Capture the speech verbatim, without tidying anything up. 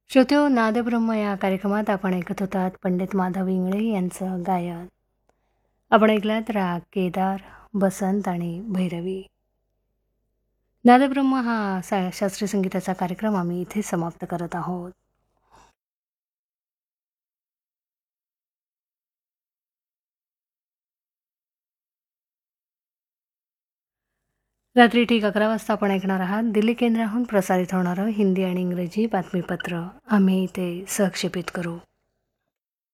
श्रोत्यो, नादब्रह्म या कार्यक्रमात आपण ऐकत होतात पंडित माधव इंगळे यांचं गायन. आपण ऐकलात राग केदार, बसंत आणि भैरवी. नादब्रह्म हा सा शास्त्रीय संगीताचा कार्यक्रम आम्ही इथे समाप्त करत आहोत. रात्री ठीक अकरा वाजता आपण ऐकणार आहात दिल्ली केंद्राहून प्रसारित होणारं हिंदी आणि इंग्रजी बातमीपत्र. आम्ही ते सहक्षेपित करू.